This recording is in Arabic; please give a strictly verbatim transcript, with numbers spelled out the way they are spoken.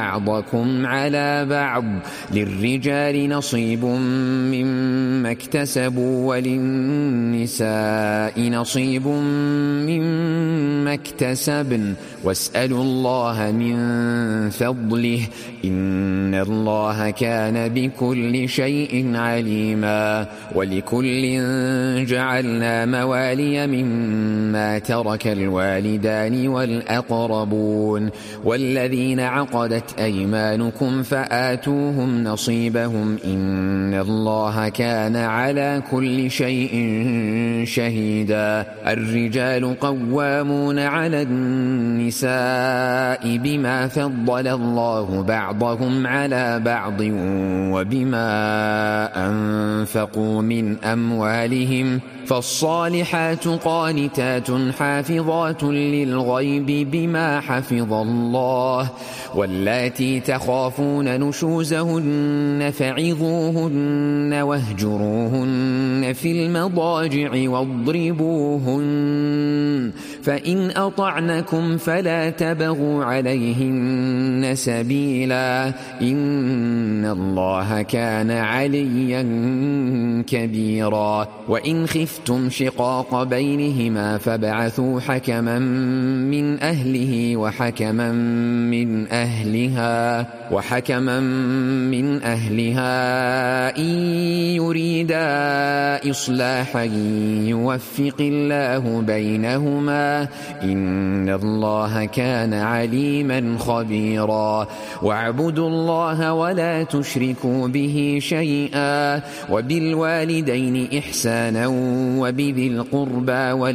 بعضكم على بعض للرجال نصيب مما اكتسبوا وللنساء نصيب مما اكتسبن واسألوا الله من فضله إن الله كان بكل شيء عليما. ولكل جعلنا موالي مما ترك الوالدان والأقربون والذين عقدت أيمانكم فآتوهم نصيبهم إن الله كان على كل شيء شهيدا. الرجال قوامون على النساء بما فضل الله بعضهم على بعض وبما أنفقوا من أموالهم فالصالحات قانتات حافظات للغيب بما حفظ الله واللاتي تخافون نشوزهن فعظوهن واهجروهن في المضاجع واضربوهن فإن أطعنكم فلا تبغوا عليهن سبيلا إن الله كان عليا كبيرا. وإن خفتم شقاق بينهما فابعثوا حكما من أهله وحكما من أهلها وحكما من أهلها إن يريدا إصلاحا يوفق الله بينهما إن الله كان عليما خبيرا. واعبدوا الله ولا تشركوا به شيئا وبالوالدين إحسانا وبذي القربى